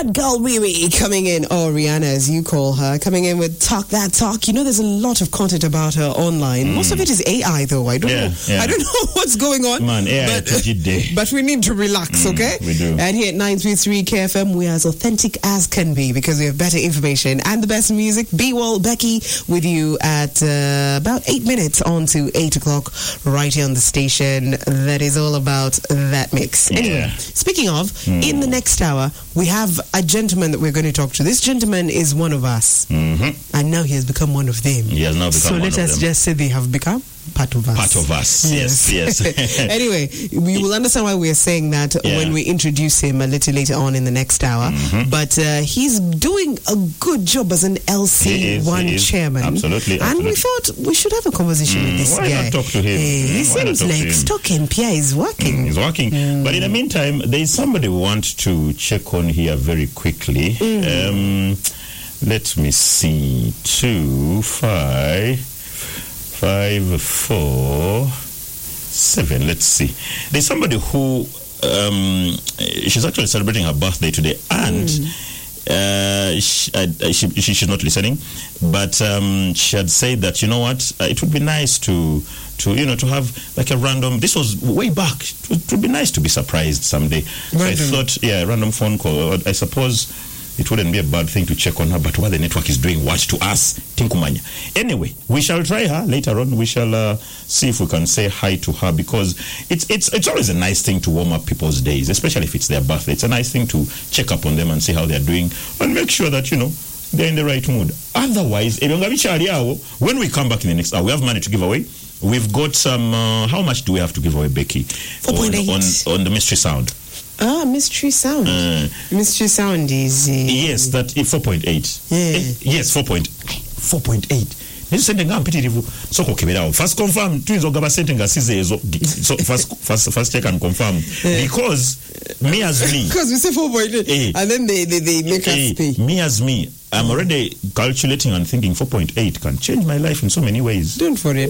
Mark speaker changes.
Speaker 1: Bad Girl Riri coming in, or Rihanna as you call her, coming in with Talk That Talk. You know, there's a lot of content about her online. Most of it is AI though. I don't know. I don't know what's going on.
Speaker 2: Man, AI
Speaker 1: but we need to relax, okay?
Speaker 2: We do.
Speaker 1: And here at 933 KFM, we're as authentic as can be because we have better information and the best music. B-Wall, Becky with you at about 8 minutes on to 8 o'clock right here on the station. That is all about that mix. Anyway, speaking of, in the next hour, we have a gentleman that we're going to talk to. This gentleman is one of us. And now he has become one of them.
Speaker 2: He has now become one of them.
Speaker 1: So let us just say they have become part of us.
Speaker 2: Part of us. Yes.
Speaker 1: Anyway, we will understand why we are saying that when we introduce him a little later on in the next hour. But he's doing a good job as an LC1 chairman.
Speaker 2: Absolutely.
Speaker 1: And we thought we should have a conversation with this
Speaker 2: guy.
Speaker 1: Why
Speaker 2: not talk to him?
Speaker 1: He seems like Stock NPI is working.
Speaker 2: He's working. But in the meantime, there is somebody we want to check on here very quickly. Let me see. 2547. Let's see. There's somebody who she's actually celebrating her birthday today, and she's not listening, but she had said that, you know what, it would be nice to have like a random. This was way back. It would be nice to be surprised someday. So I thought, random phone call. I suppose it wouldn't be a bad thing to check on her, but what the network is doing, what to us, Tinkumanya. Anyway, we shall try her later on. We shall see if we can say hi to her, because it's always a nice thing to warm up people's days, especially if it's their birthday. It's a nice thing to check up on them and see how they're doing and make sure that, they're in the right mood. Otherwise, when we come back in the next hour, we have money to give away. We've got some, how much do we have to give away, Becky?
Speaker 1: 4.8.
Speaker 2: On the Mystery Sound.
Speaker 1: Mystery Sound. Mystery Sound is...
Speaker 2: yes, that 4.8. Yes, 4.8. First confirm, so first check and confirm. Because me as me... Because
Speaker 1: we say 4.8, and then they make us pay.
Speaker 2: Me as me, I'm already calculating and thinking 4.8 can change my life in so many ways.
Speaker 1: Don't worry.